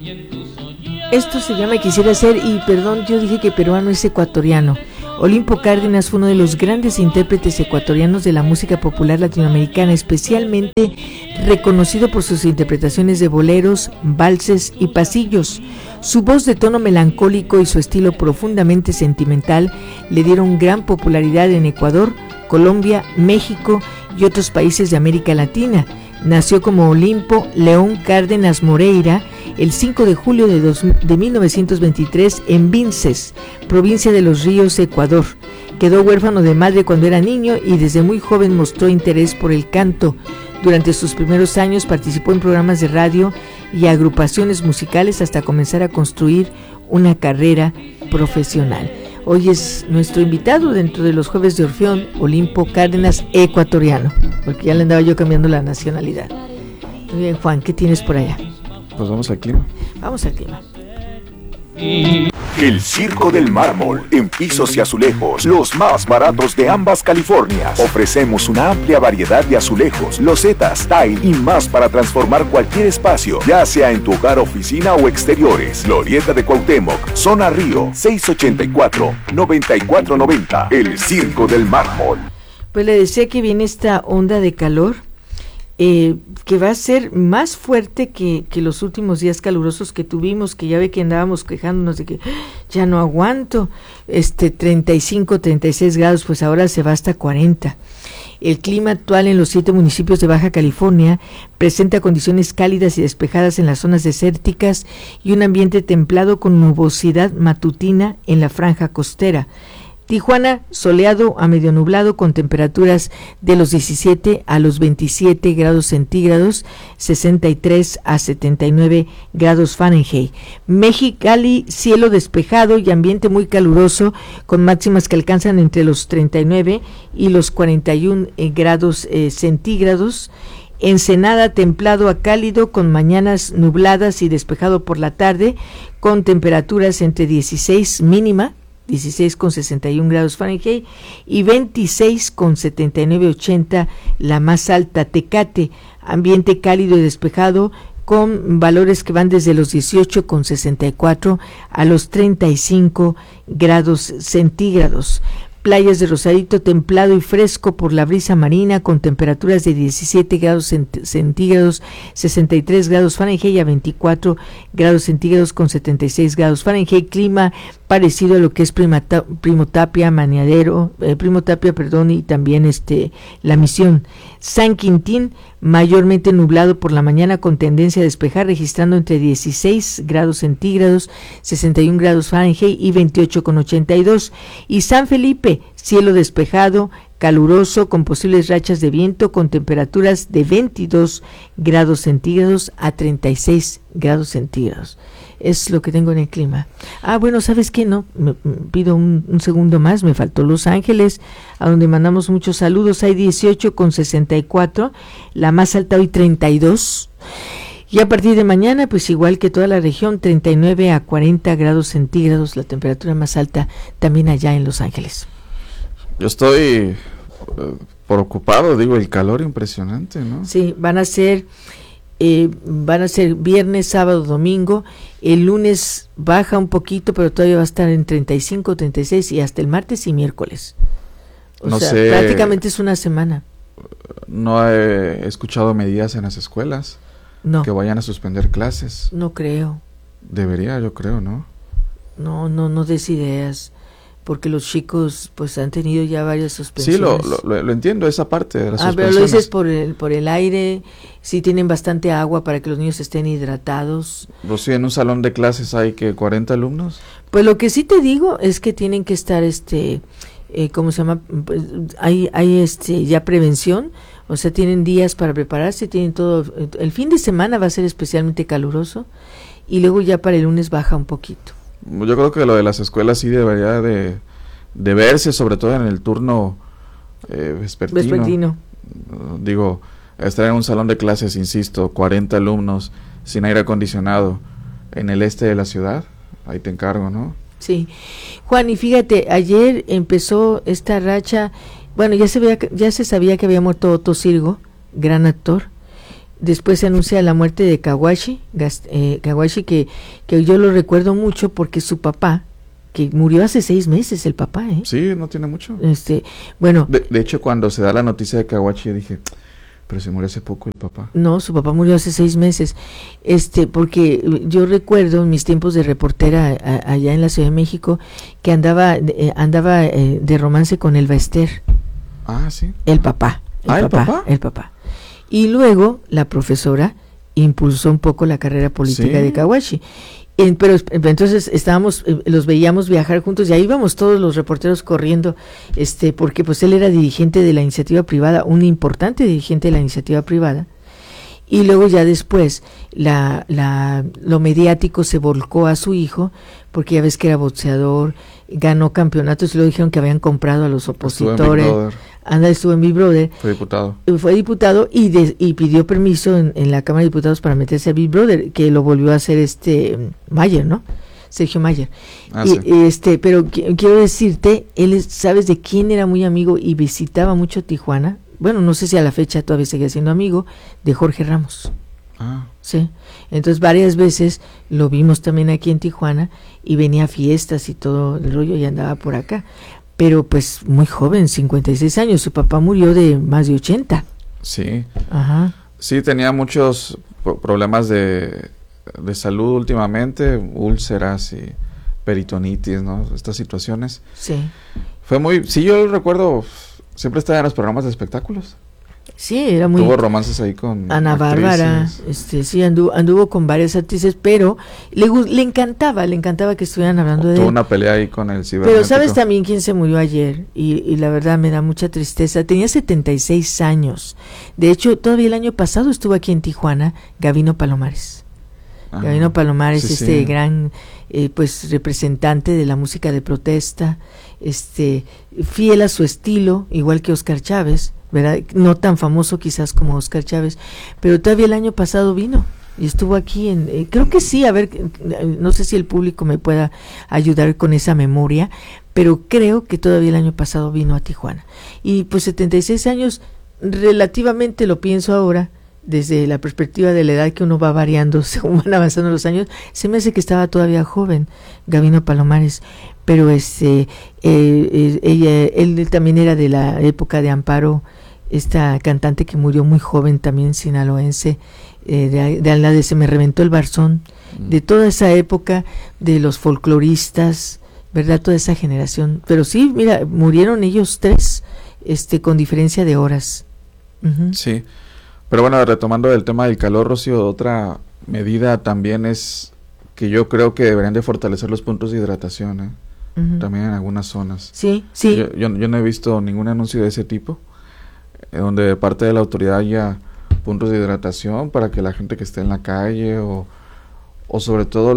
Esto se llama Quisiera Ser, y perdón, yo dije que peruano, es ecuatoriano. Olimpo Cárdenas fue uno de los grandes intérpretes ecuatorianos de la música popular latinoamericana, especialmente reconocido por sus interpretaciones de boleros, valses y pasillos. Su voz de tono melancólico y su estilo profundamente sentimental le dieron gran popularidad en Ecuador, Colombia, México y otros países de América Latina. Nació como Olimpo León Cárdenas Moreira el 5 de julio de 1923 en Vinces, provincia de Los Ríos, Ecuador. Quedó huérfano de madre cuando era niño y desde muy joven mostró interés por el canto. Durante sus primeros años participó en programas de radio y agrupaciones musicales hasta comenzar a construir una carrera profesional. Hoy es nuestro invitado dentro de los Jueves de Orfeón, Olimpo Cárdenas, ecuatoriano, porque ya le andaba yo cambiando la nacionalidad. Muy bien, Juan, ¿qué tienes por allá? Pues vamos al clima. Vamos al clima. El Circo del Mármol, en pisos y azulejos, los más baratos de ambas Californias. Ofrecemos una amplia variedad de azulejos, losetas, tile y más para transformar cualquier espacio, ya sea en tu hogar, oficina o exteriores. Glorieta de Cuauhtémoc, Zona Río, 684-9490. El Circo del Mármol. Pues le decía que viene esta onda de calor, que va a ser más fuerte que los últimos días calurosos que tuvimos, que ya ve que andábamos quejándonos de que ya no aguanto, 35, 36 grados, pues ahora se va hasta 40. El clima actual en los 7 municipios de Baja California presenta condiciones cálidas y despejadas en las zonas desérticas y un ambiente templado con nubosidad matutina en la franja costera. Tijuana, soleado a medio nublado con temperaturas de los 17 a los 27 grados centígrados, 63 a 79 grados Fahrenheit. Mexicali, cielo despejado y ambiente muy caluroso con máximas que alcanzan entre los 39 y los 41 grados centígrados. Ensenada, templado a cálido con mañanas nubladas y despejado por la tarde con temperaturas entre 16 mínima, 16 con 61 grados Fahrenheit y 26 con 79-80 la más alta. Tecate, ambiente cálido y despejado con valores que van desde los 18 con 64 a los 35 grados centígrados. Playas de Rosarito, templado y fresco por la brisa marina con temperaturas de 17 grados centígrados, 63 grados Fahrenheit a 24 grados centígrados con 76 grados Fahrenheit. Clima parecido a lo que es Primo Tapia, y también La Misión. San Quintín, mayormente nublado por la mañana con tendencia a despejar, registrando entre 16 grados centígrados, 61 grados Fahrenheit y 28 con 82. Y San Felipe, cielo despejado, caluroso con posibles rachas de viento con temperaturas de 22 grados centígrados a 36 grados centígrados. Es lo que tengo en el clima. Bueno, ¿sabes qué? No, me pido un segundo más, me faltó Los Ángeles, a donde mandamos muchos saludos. Hay 18 con 64, la más alta hoy 32. Y a partir de mañana, pues igual que toda la región, 39 a 40 grados centígrados, la temperatura más alta también allá en Los Ángeles. Yo estoy preocupado, el calor impresionante, ¿no? Sí, van a ser viernes, sábado, domingo. El lunes baja un poquito, pero todavía va a estar en 35, 36 y hasta el martes y miércoles. Prácticamente es una semana. No he escuchado medidas en las escuelas que vayan a suspender clases. No creo. Debería, yo creo, ¿no? No des ideas, porque los chicos pues han tenido ya varias suspensiones. Sí, lo entiendo, esa parte de las suspensiones. Pero lo dices por el aire, sí tienen bastante agua para que los niños estén hidratados. Pues sí, en un salón de clases hay que 40 alumnos. Pues lo que sí te digo es que tienen que estar ¿cómo se llama? Pues, hay ya prevención, o sea, tienen días para prepararse, tienen todo. El fin de semana va a ser especialmente caluroso y luego ya para el lunes baja un poquito. Yo creo que lo de las escuelas sí debería de verse, sobre todo en el turno vespertino. Estar en un salón de clases, insisto, 40 alumnos, sin aire acondicionado, en el este de la ciudad, ahí te encargo, ¿no? Sí. Juan, y fíjate, ayer empezó esta racha, bueno, ya se sabía que había muerto Otto Sirgo, gran actor, después se anuncia la muerte de Kawashi, que yo lo recuerdo mucho porque su papá, que murió hace 6 meses, el papá, Sí, no tiene mucho. Bueno. De hecho, cuando se da la noticia de Kawashi, dije, pero se murió hace poco el papá. No, su papá murió hace 6 meses, porque yo recuerdo en mis tiempos de reportera allá en la Ciudad de México, que andaba de romance con Elba Ester. Ah, sí. El papá. ¿El papá? El papá. Y luego la profesora impulsó un poco la carrera política de Kawashi. Pero entonces los veíamos viajar juntos y ahí íbamos todos los reporteros corriendo, porque pues él era dirigente de la iniciativa privada, un importante dirigente de la iniciativa privada, y luego ya después lo mediático se volcó a su hijo, porque ya ves que era boxeador, ganó campeonatos y luego dijeron que habían comprado a los opositores. Estuvo en Big Brother. Fue diputado y pidió permiso en la Cámara de Diputados para meterse a Big Brother, que lo volvió a hacer Mayer, ¿no? Sergio Mayer. Sí. Pero quiero decirte, ¿sabes de quién era muy amigo y visitaba mucho Tijuana? Bueno, no sé si a la fecha todavía sigue siendo amigo, de Jorge Ramos. Sí. Entonces varias veces lo vimos también aquí en Tijuana y venía a fiestas y todo el rollo y andaba por acá. Pero pues muy joven, 56 años, su papá murió de más de 80. Sí. Ajá. Sí, tenía muchos problemas de salud últimamente, úlceras y peritonitis, ¿no? Estas situaciones. Sí. Sí, yo recuerdo, siempre estaba en los programas de espectáculos. Sí, era muy... Tuvo romances ahí con Ana Bárbara, sí, anduvo con varias actrices, pero le encantaba que estuvieran hablando de él. Tuvo una pelea ahí con el cibernético. Pero ¿sabes también quién se murió ayer? Y la verdad me da mucha tristeza. Tenía 76 años. De hecho, todavía el año pasado estuvo aquí en Tijuana Gabino Palomares. Gabino Palomares, sí. Gran pues representante de la música de protesta, fiel a su estilo, igual que Óscar Chávez, ¿verdad? No tan famoso quizás como Óscar Chávez, pero todavía el año pasado vino y estuvo aquí creo que sí, a ver, no sé si el público me pueda ayudar con esa memoria, pero creo que todavía el año pasado vino a Tijuana. Y pues 76 años, relativamente lo pienso ahora, desde la perspectiva de la edad que uno va variando según van avanzando los años, se me hace que estaba todavía joven Gabino Palomares, pero él también era de la época de Amparo, esta cantante que murió muy joven también, sinaloense, de la de Se me reventó el barzón, de toda esa época de los folcloristas, ¿verdad? Toda esa generación, pero sí, mira, murieron ellos 3 con diferencia de horas. Uh-huh. Sí. Pero bueno, retomando el tema del calor, Rocío, otra medida también es que yo creo que deberían de fortalecer los puntos de hidratación, uh-huh. También en algunas zonas. Sí, sí. Yo no he visto ningún anuncio de ese tipo, donde de parte de la autoridad haya puntos de hidratación para que la gente que esté en la calle o sobre todo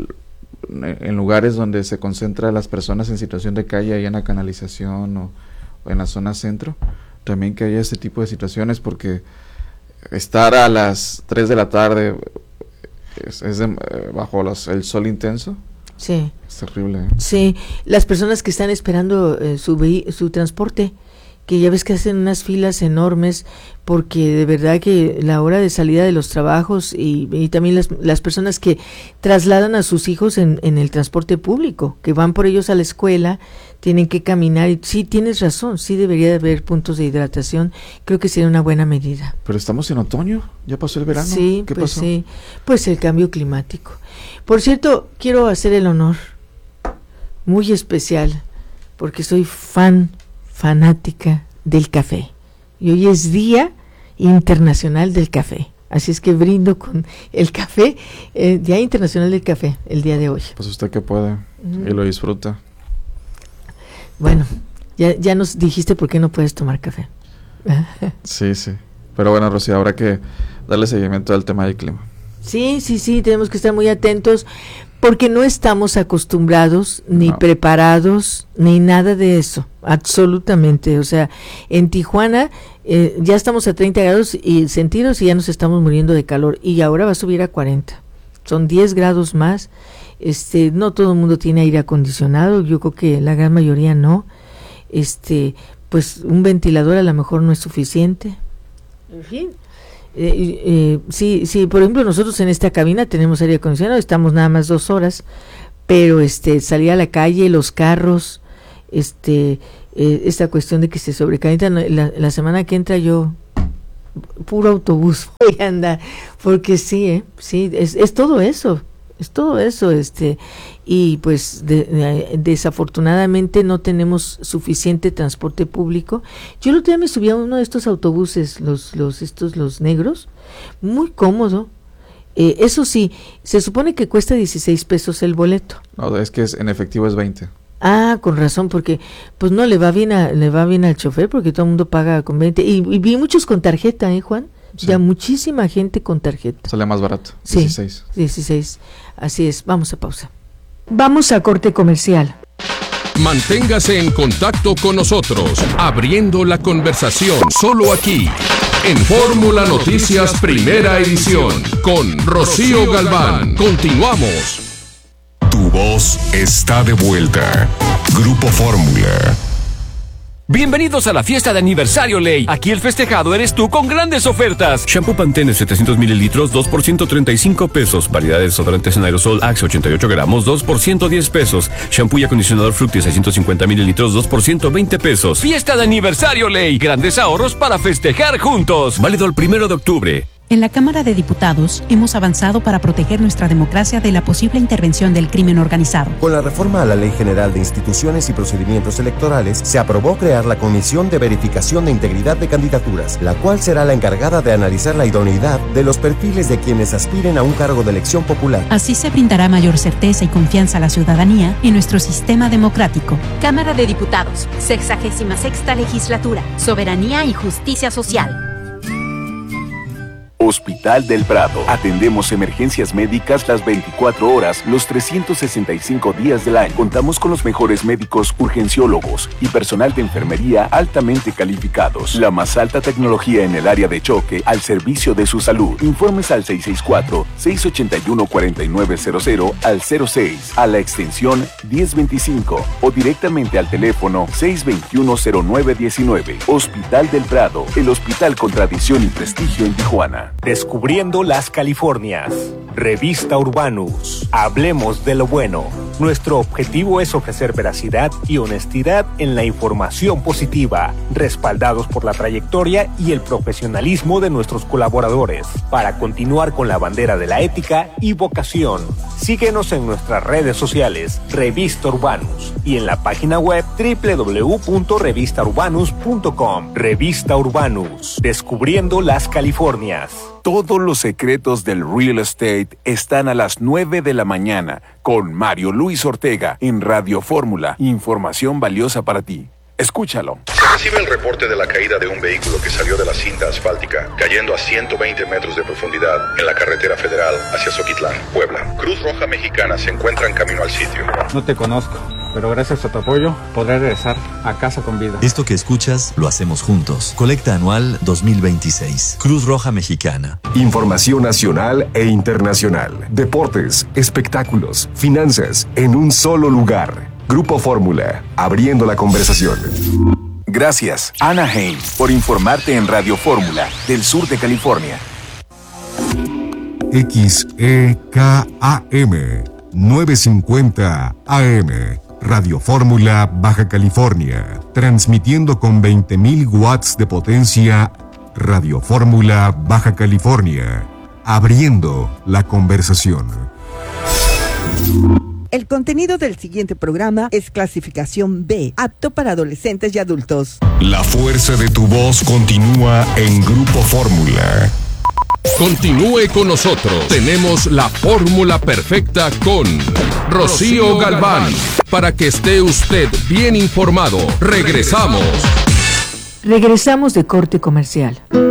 en lugares donde se concentran las personas en situación de calle, ahí en la canalización o en la zona centro, también que haya ese tipo de situaciones, porque estar a las 3 de la tarde bajo el sol intenso, sí, es terrible. Sí, las personas que están esperando su transporte, que ya ves que hacen unas filas enormes, porque de verdad que la hora de salida de los trabajos y también las personas que trasladan a sus hijos en el transporte público, que van por ellos a la escuela, tienen que caminar, y sí, tienes razón, sí debería de haber puntos de hidratación, creo que sería una buena medida. Pero estamos en otoño, ya pasó el verano. Sí, ¿Qué pues pasó? Sí, pues el cambio climático. Por cierto, quiero hacer el honor muy especial, porque soy fanática del café. Y hoy es Día Internacional del Café. Así es que brindo con el café, Día Internacional del Café, el día de hoy. Pues usted que puede y lo disfruta. Bueno, ya nos dijiste por qué no puedes tomar café. Sí. Pero bueno, Rocío, habrá que darle seguimiento al tema del clima. Sí, tenemos que estar muy atentos, porque no estamos acostumbrados, ni preparados, ni nada de eso, absolutamente. O sea, en Tijuana ya estamos a 30 grados y centígrados y ya nos estamos muriendo de calor, y ahora va a subir a 40. Son 10 grados más. No todo el mundo tiene aire acondicionado, yo creo que la gran mayoría no. Pues un ventilador a lo mejor no es suficiente. En fin, Sí, por ejemplo, nosotros en esta cabina tenemos aire acondicionado, estamos nada más 2 horas, pero salir a la calle, los carros, esta cuestión de que se sobrecalientan, la semana que entra yo puro autobús voy a andar, porque sí, es todo eso, y pues desafortunadamente no tenemos suficiente transporte público. Yo el otro día me subí a uno de estos autobuses, los negros, muy cómodo. Eso sí, se supone que cuesta 16 pesos el boleto. No, es que en efectivo es 20. Ah, con razón, porque pues no le va bien al chofer, porque todo el mundo paga con 20, y vi muchos con tarjeta, Juan. Sí. Ya muchísima gente con tarjeta. Sale más barato, sí, 16. Así es, vamos a pausa. Vamos a corte comercial. Manténgase en contacto con nosotros, abriendo la conversación, solo aquí, en Fórmula Noticias Primera Edición, con Rocío Galván. Continuamos. Tu voz está de vuelta. Grupo Fórmula. Bienvenidos a la fiesta de aniversario Ley. Aquí el festejado eres tú con grandes ofertas. Shampoo Pantene 700 mililitros, 2 por 135 pesos. Variedad de desodorantes en aerosol Axe 88 gramos, 2 por 110 pesos. Shampoo y acondicionador Fructis 650 mililitros, 2 por 120 pesos. Fiesta de aniversario Ley. Grandes ahorros para festejar juntos. Válido el 1 de octubre. En la Cámara de Diputados hemos avanzado para proteger nuestra democracia de la posible intervención del crimen organizado. Con la reforma a la Ley General de Instituciones y Procedimientos Electorales, se aprobó crear la Comisión de Verificación de Integridad de Candidaturas, la cual será la encargada de analizar la idoneidad de los perfiles de quienes aspiren a un cargo de elección popular. Así se brindará mayor certeza y confianza a la ciudadanía en nuestro sistema democrático. Cámara de Diputados, 66ª Legislatura, Soberanía y Justicia Social. Hospital del Prado. Atendemos emergencias médicas las 24 horas, los 365 días del año. Contamos con los mejores médicos urgenciólogos y personal de enfermería altamente calificados. La más alta tecnología en el área de choque al servicio de su salud. Informes al 664-681-4900 al 06, a la extensión 1025 o directamente al teléfono 621-0919. Hospital del Prado, el hospital con tradición y prestigio en Tijuana. Descubriendo las Californias. Revista Urbanus. Hablemos de lo bueno. Nuestro objetivo es ofrecer veracidad y honestidad en la información positiva, respaldados por la trayectoria y el profesionalismo de nuestros colaboradores, para continuar con la bandera de la ética y vocación. Síguenos en nuestras redes sociales, Revista Urbanus, y en la página web www.revistaurbanus.com. Revista Urbanus. Descubriendo las Californias. Todos los secretos del real estate están a las 9 de la mañana con Mario Luis Ortega en Radio Fórmula. Información valiosa para ti. Escúchalo. Se recibe el reporte de la caída de un vehículo que salió de la cinta asfáltica, cayendo a 120 metros de profundidad en la carretera federal hacia Zoquitlán, Puebla. Cruz Roja Mexicana se encuentra en camino al sitio. No te conozco, pero gracias a tu apoyo podré regresar a casa con vida. Esto que escuchas lo hacemos juntos. Colecta anual 2026. Cruz Roja Mexicana. Información nacional e internacional. Deportes, espectáculos, finanzas, en un solo lugar. Grupo Fórmula, abriendo la conversación. Gracias, Anaheim, por informarte en Radio Fórmula del sur de California. XEKAM 950 AM. Radio Fórmula, Baja California. Transmitiendo con 20.000 watts de potencia. Radio Fórmula, Baja California. Abriendo la conversación. El contenido del siguiente programa es clasificación B, apto para adolescentes y adultos. La fuerza de tu voz continúa en Grupo Fórmula. Continúe con nosotros. Tenemos la fórmula perfecta con Rocío Galván. Para que esté usted bien informado. Regresamos. Regresamos de corte comercial.